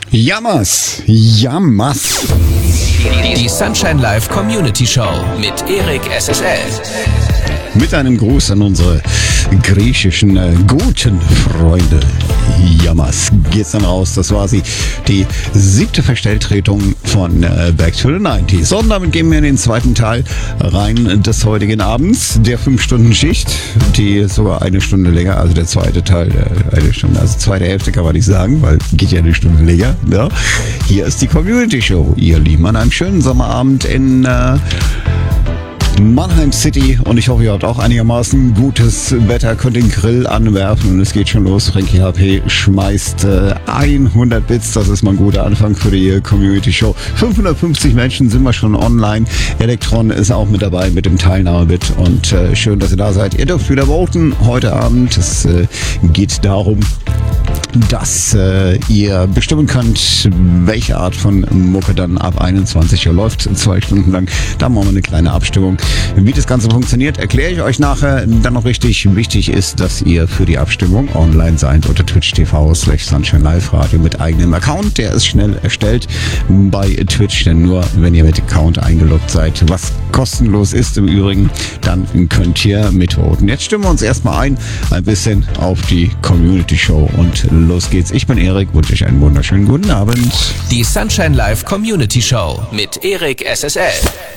Jammers, Jammers. Die Sunshine Live Community Show mit Erik SSL. Mit einem Gruß an unsere griechischen guten Freunde. Jammers geht's dann raus. Das war sie, die 7. Verstelltretung von Back to the 90s. Und damit gehen wir in den zweiten Teil rein des heutigen Abends, der 5-Stunden-Schicht, die sogar eine Stunde länger, also der zweite Teil, eine Stunde, also zweite Hälfte kann man nicht sagen, weil geht ja eine Stunde länger. Ja. Hier ist die Community Show, ihr Lieben, an einem schönen Sommerabend in Mannheim City, und ich hoffe, ihr habt auch einigermaßen gutes Wetter, könnt den Grill anwerfen und es geht schon los. Frankie HP schmeißt 100 Bits, das ist mal ein guter Anfang für die Community Show. 550 Menschen sind wir schon online. Elektron ist auch mit dabei mit dem Teilnahmebit und schön, dass ihr da seid. Ihr dürft wieder voten heute Abend. Es geht darum, dass ihr bestimmen könnt, welche Art von Mucke dann ab 21 Uhr läuft, 2 Stunden lang. Da machen wir eine kleine Abstimmung. Wie das Ganze funktioniert, erkläre ich euch nachher. Dann noch richtig wichtig ist, dass ihr für die Abstimmung online seid unter twitch.tv/Sunshine Live Radio mit eigenem Account. Der ist schnell erstellt bei Twitch, denn nur wenn ihr mit Account eingeloggt seid, was kostenlos ist im Übrigen, dann könnt ihr mitvoten. Jetzt stimmen wir uns erstmal ein bisschen auf die Community Show und los geht's. Ich bin Erik, wünsche euch einen wunderschönen guten Abend. Die Sunshine Live Community Show mit Erik SSL.